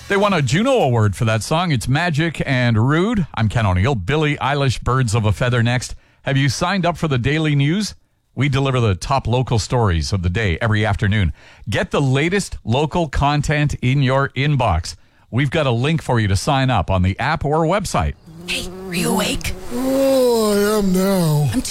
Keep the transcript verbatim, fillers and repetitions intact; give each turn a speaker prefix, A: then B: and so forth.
A: They won a Juno Award for that song. It's Magic and Rude. I'm Ken O'Neill. Billie Eilish, Birds of a Feather next. Have you signed up for the daily news? We deliver the top local stories of the day every afternoon. Get the latest local content in your inbox. We've got a link for you to sign up on the app or website.
B: Hey, are you awake?
C: Oh, I am now.
B: I'm